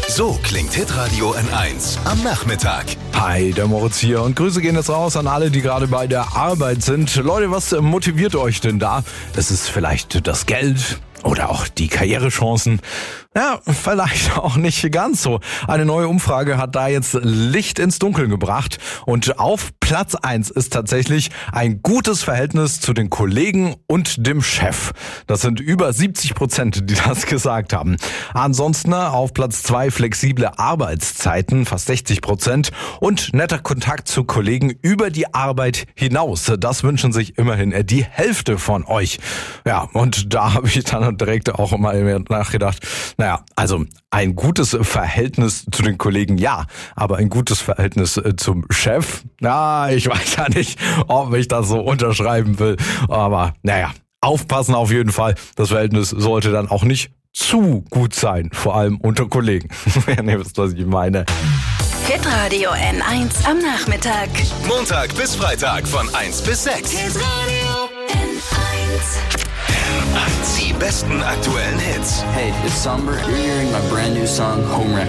So klingt Hitradio N1 am Nachmittag. Hi, der Moritz hier und Grüße gehen jetzt raus an alle, die gerade bei der Arbeit sind. Leute, was motiviert euch denn da? Ist es vielleicht das Geld? Oder auch die Karrierechancen? Ja, vielleicht auch nicht ganz so. Eine neue Umfrage hat da jetzt Licht ins Dunkeln gebracht. Und auf Platz 1 ist tatsächlich ein gutes Verhältnis zu den Kollegen und dem Chef. Das sind über 70%, die das gesagt haben. Ansonsten auf Platz 2 flexible Arbeitszeiten, fast 60%. Und netter Kontakt zu Kollegen über die Arbeit hinaus. Das wünschen sich immerhin die Hälfte von euch. Ja, und da habe ich dann direkt auch mal nachgedacht, naja, also ein gutes Verhältnis zu den Kollegen, ja, aber ein gutes Verhältnis zum Chef, na, ich weiß ja nicht, ob ich das so unterschreiben will, aber naja, aufpassen auf jeden Fall, das Verhältnis sollte dann auch nicht zu gut sein, vor allem unter Kollegen. Ihr wisst, was ich meine. Hitradio N1 am Nachmittag. Montag bis Freitag von 1 bis 6. Hitradio N1. Die besten aktuellen Hits. Hey, it's Somber. You're hearing my brand new song, Home Wrecker.